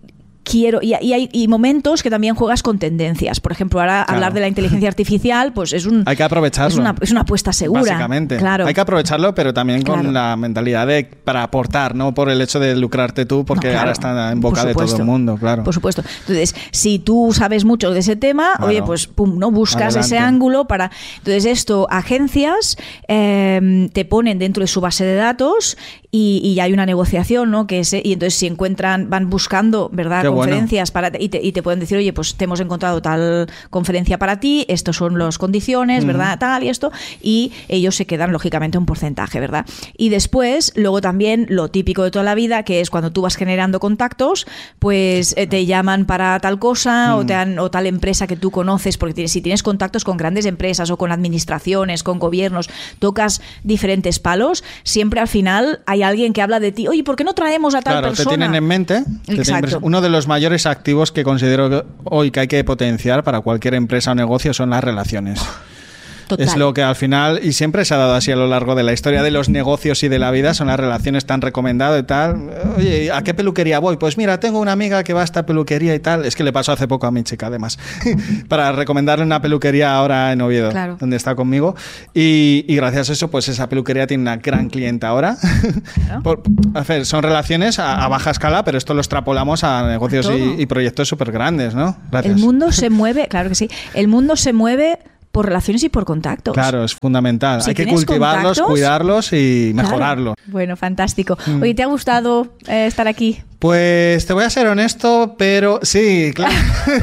y hay momentos que también juegas con tendencias. Por ejemplo, ahora hablar de la inteligencia artificial, pues hay que aprovecharlo. Es una apuesta segura. Básicamente. Claro. Hay que aprovecharlo, pero también con la mentalidad para aportar, no por el hecho de lucrarte tú, porque ahora está en boca de todo el mundo, claro. Por supuesto. Entonces, si tú sabes mucho de ese tema, oye, pues pum, ¿no? Buscas ese ángulo para... Entonces, agencias te ponen dentro de su base de datos y hay una negociación, ¿no? Y entonces si van buscando, ¿verdad? Conferencias y te pueden decir, oye, pues te hemos encontrado tal conferencia para ti, estos son las condiciones, ¿verdad? Tal y esto, y ellos se quedan lógicamente un porcentaje, ¿verdad? Y después, luego también lo típico de toda la vida, que es cuando tú vas generando contactos, pues te llaman para tal cosa o tal empresa que tú conoces, porque si tienes contactos con grandes empresas o con administraciones, con gobiernos, tocas diferentes palos, siempre al final hay alguien que habla de ti, oye, ¿por qué no traemos a tal persona? Te tienen en mente. Exacto. Uno de los mayores activos que considero hoy que hay que potenciar para cualquier empresa o negocio son las relaciones. Total. Es lo que al final, y siempre se ha dado así a lo largo de la historia de los negocios y de la vida, son las relaciones tan recomendadas y tal. Oye, ¿a qué peluquería voy? Pues mira, tengo una amiga que va a esta peluquería y tal. Es que le pasó hace poco a mi chica, además, para recomendarle una peluquería ahora en Oviedo, claro, donde está conmigo. Y gracias a eso, pues esa peluquería tiene una gran clienta ahora. Claro. Son relaciones a baja escala, pero esto lo extrapolamos a negocios y proyectos súper grandes, ¿no? Gracias. El mundo se mueve, claro que sí, el mundo se mueve por relaciones y por contactos. Claro, es fundamental. Hay que cultivarlos, cuidarlos y mejorarlos. Claro. Bueno, fantástico. Oye, ¿te ha gustado estar aquí? Pues te voy a ser honesto, pero sí, claro.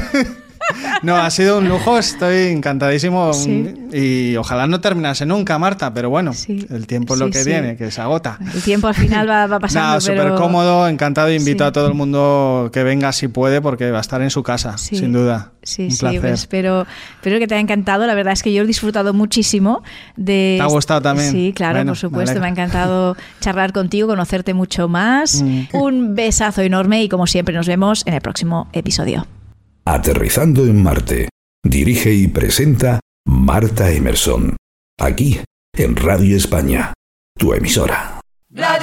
No, ha sido un lujo, estoy encantadísimo y ojalá no terminase nunca, Marta, pero bueno, el tiempo es lo que tiene, que se agota. El tiempo al final va pasando. Nada, súper cómodo, encantado, invito a todo el mundo que venga si puede, porque va a estar en su casa, sin duda. Un placer. Pues espero que te haya encantado. La verdad es que yo he disfrutado muchísimo de... ¿Te ha gustado también? Sí, claro, por supuesto. Me ha encantado charlar contigo, conocerte mucho más. Un besazo enorme y como siempre nos vemos en el próximo episodio. Aterrizando en Marte. Dirige y presenta Marta Emerson. Aquí, en Radio España, tu emisora.